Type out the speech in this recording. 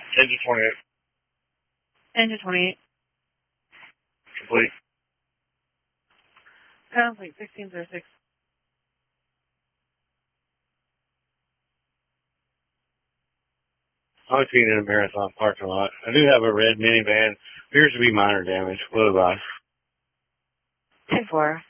Engine 28. Engine 28. Complete. Complete. 1606. I'm seen in a Marathon parking lot. I do have a red minivan. Appears to be minor damage. What about? 10-4.